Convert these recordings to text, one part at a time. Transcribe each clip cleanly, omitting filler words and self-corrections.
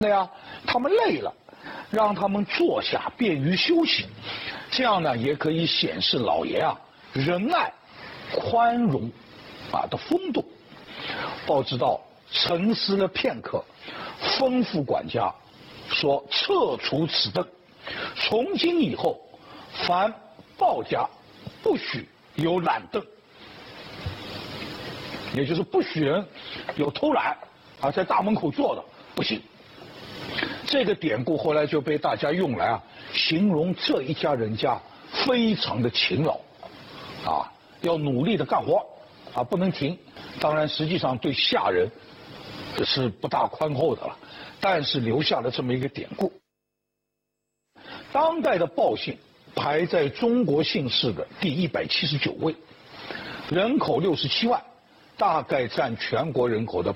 对呀，他们累了，让他们坐下，便于休息。这样呢，也可以显示老爷啊仁爱、宽容的风度。鲍知道沉思了片刻，吩咐管家说：“撤除此凳，从今以后，凡鲍家不许有懒凳。”也就是不许人有偷懒在大门口坐的，不行。这个典故后来就被大家用来形容这一家人家非常的勤劳，要努力的干活，不能停。当然，实际上对下人是不大宽厚的了，但是留下了这么一个典故。当代的鲍姓排在中国姓氏的第179位，人口67万，大概占全国人口的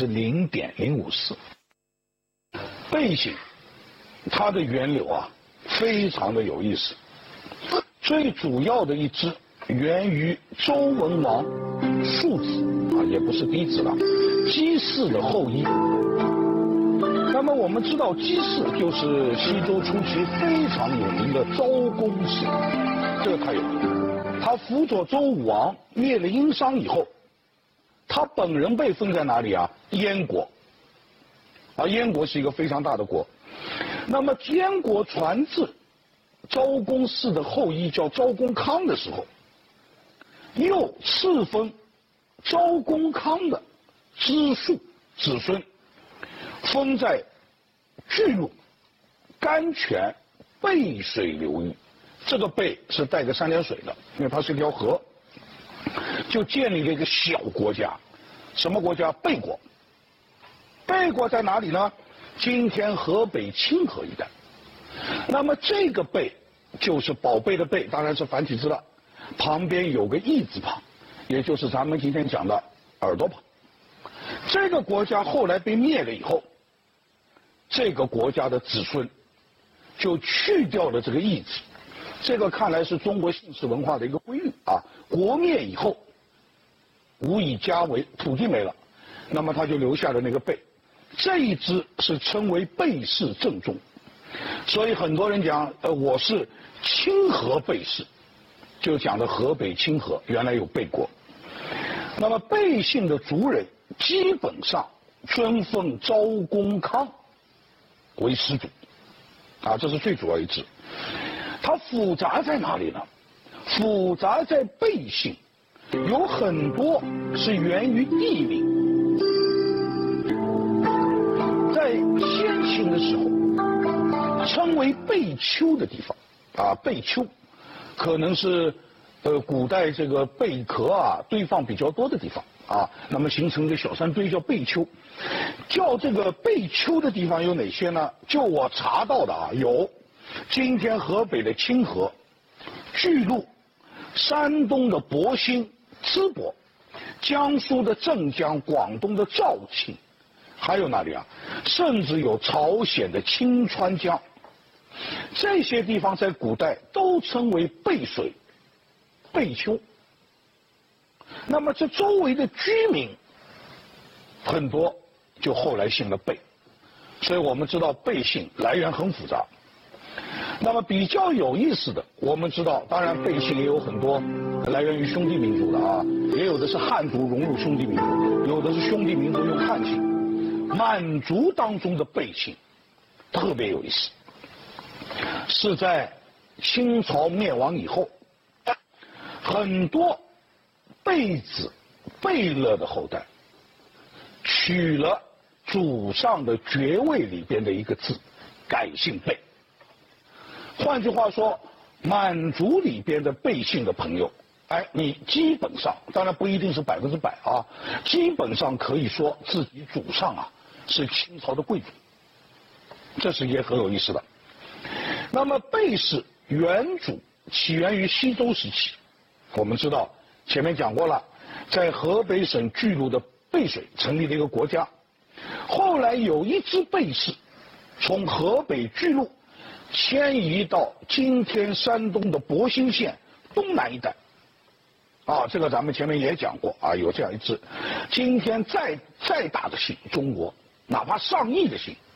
0.054%。贝姓，它的源流非常的有意思。最主要的一支源于周文王庶子也不是嫡子了，姬氏的后裔。那么我们知道姬氏就是西周初期非常有名的昭公氏，这个太有名。他辅佐周武王灭了殷商以后，他本人被封在哪里燕国。燕国是一个非常大的国。那么燕国传至昭公氏的后裔叫昭公康的时候，又赐封昭公康的支庶子孙，封在巨鹿、甘泉、背水流域。这个背是带个3点水的，因为它是一条河，就建立了一个小国家。什么国家？贝国。贝国在哪里呢？今天河北清河一带。那么这个贝就是宝贝的贝，当然是繁体字了，旁边有个义字旁，也就是咱们今天讲的耳朵旁。这个国家后来被灭了以后，这个国家的子孙就去掉了这个义字。这个看来是中国姓氏文化的一个规律国灭以后无以家为，土地没了，那么他就留下了那个贝。这一支是称为贝氏正宗，所以很多人讲我是清河贝氏，就讲的河北清河原来有贝国。那么贝姓的族人基本上尊奉昭公康为始祖这是最主要一支。它复杂在哪里呢？复杂在贝姓有很多是源于地名。在先秦的时候，称为贝丘的地方贝丘可能是古代这个贝壳堆放比较多的地方那么形成一个小山堆叫贝丘。叫这个贝丘的地方有哪些呢？就我查到的有今天河北的清河、巨鹿、山东的博兴、淄博、江苏的镇江、广东的肇庆，还有哪里甚至有朝鲜的清川江。这些地方在古代都称为贝水、贝丘。那么这周围的居民很多就后来姓了贝，所以我们知道贝姓来源很复杂。那么比较有意思的，我们知道当然贝姓也有很多来源于兄弟民族的也有的是汉族融入兄弟民族，有的是兄弟民族用汉姓。满族当中的贝姓特别有意思，是在清朝灭亡以后，很多贝子、贝勒的后代取了祖上的爵位里边的一个字，改姓贝。换句话说，满族里边的贝姓的朋友，你基本上，当然不一定是100%基本上可以说自己祖上是清朝的贵族，这是也很有意思的。那么贝氏原祖起源于西周时期，我们知道前面讲过了，在河北省巨鹿的贝水成立了一个国家。后来有一支贝氏从河北巨鹿迁移到今天山东的博兴县东南一带这个咱们前面也讲过有这样一支。今天再大的姓，中国哪怕上亿的姓，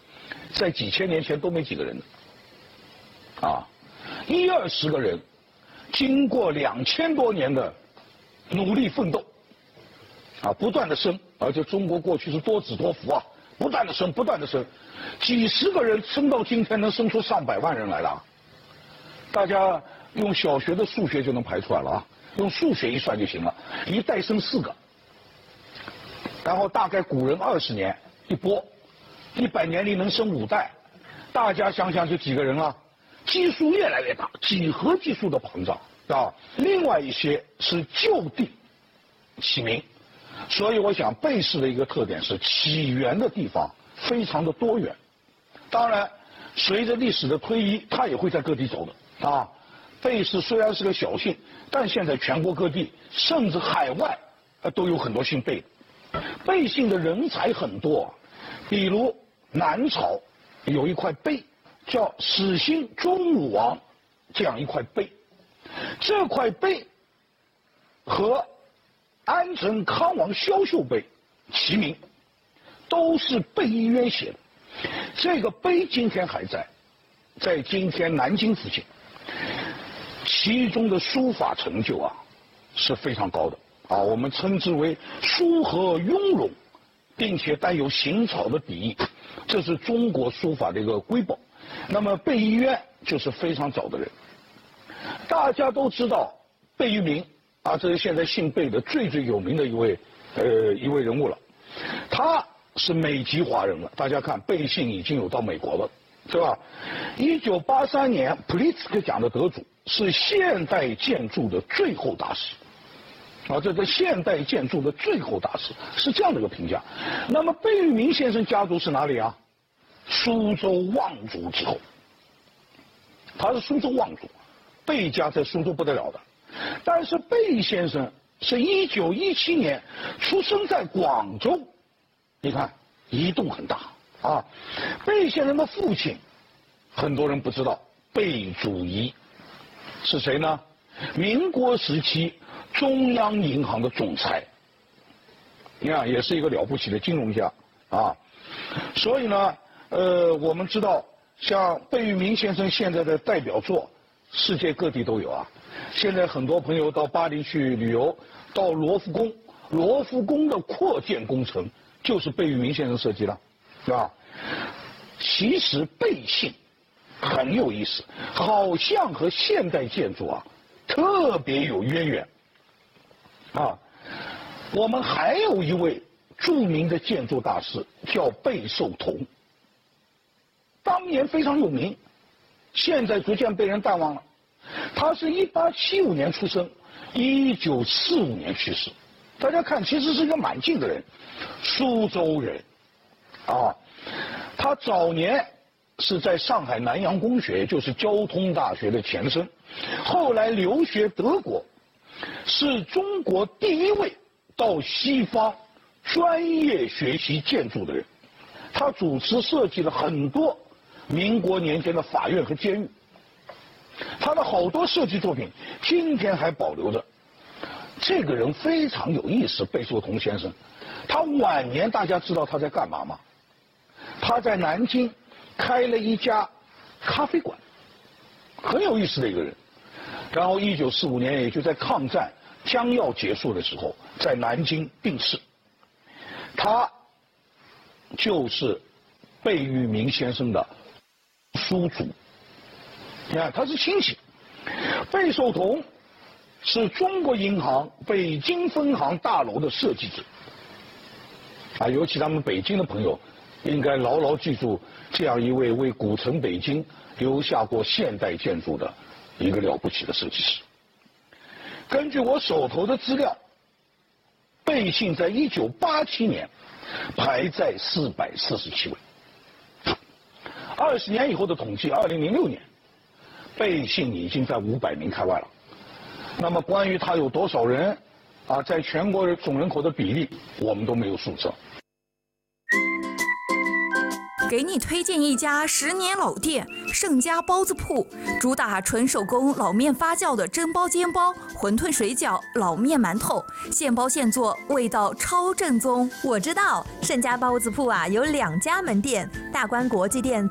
在几千年前都没几个人的，啊，10-20个人，经过2000多年的努力奋斗，啊，不断的生，而且中国过去是多子多福啊，不断的生，不断的生，几十个人生到今天能生出上百万人来了，大家用小学的数学就能排出来了啊，用数学一算就行了，一代生4个，然后大概古人20年一波，100年里能生5代，大家想想就几个人了，基数越来越大，几何级数的膨胀啊。另外一些是就地起名，所以我想贝氏的一个特点是起源的地方非常的多元。当然，随着历史的推移，它也会在各地走的啊。贝氏虽然是个小姓，但现在全国各地甚至海外都有很多姓贝的。贝姓的人才很多，比如南朝有一块碑叫始兴中武王这样一块碑，这块碑和安城康王萧秀碑齐名，都是贝一渊写的。这个碑今天还在今天南京附近，其中的书法成就啊是非常高的啊，我们称之为书和雍容，并且带有行草的笔意，这是中国书法的一个瑰宝。那么贝一渊就是非常早的人，大家都知道贝聿铭啊，这是现在姓贝的最有名的一位人物了，他是美籍华人了。大家看贝姓已经有到美国了，对吧？1983年普利兹克奖的得主，是现代建筑的最后大师。啊，这个现代建筑的最后大师是这样的一个评价。那么贝聿铭先生家族是哪里啊？苏州望族之后，他是苏州望族，贝家在苏州不得了的。但是贝先生是1917年出生在广州，你看移动很大啊。贝先生的父亲很多人不知道，贝祖仪是谁呢？民国时期中央银行的总裁，你看也是一个了不起的金融家啊。所以呢，我们知道像贝聿铭先生现在的代表作，世界各地都有啊。现在很多朋友到巴黎去旅游，到罗浮宫，罗浮宫的扩建工程就是贝聿铭先生设计的，是吧？其实贝姓很有意思，好像和现代建筑啊特别有渊源啊。我们还有一位著名的建筑大师叫贝寿同，当年非常有名，现在逐渐被人淡忘了。他是1875年出生，1945年去世。大家看，其实是一个蛮近的人，苏州人啊。他早年是在上海南洋公学，也就是交通大学的前身，后来留学德国，是中国第一位到西方专业学习建筑的人。他主持设计了很多民国年间的法院和监狱，他的好多设计作品今天还保留着。这个人非常有意思，贝寿同先生，他晚年大家知道他在干嘛吗？他在南京开了一家咖啡馆，很有意思的一个人。然后1945年，也就在抗战将要结束的时候，在南京病逝。他就是贝聿铭先生的叔祖，你看他是亲戚。贝寿同是中国银行北京分行大楼的设计者啊，尤其他们北京的朋友应该牢牢记住这样一位为古城北京留下过现代建筑的一个了不起的设计师。根据我手头的资料，贝姓在1987年排在447位，20年以后的统计，2006年贝姓已经在500名开外了。那么关于他有多少人啊，在全国总人口的比例，我们都没有数字。 给你推荐一家10年老店盛家包子铺，主打纯手工老面发酵的蒸包、煎包、馄饨、水饺、老面、馒头，现包现做，味道超正宗。 我知道盛家包子铺啊有2家门店，大观国际店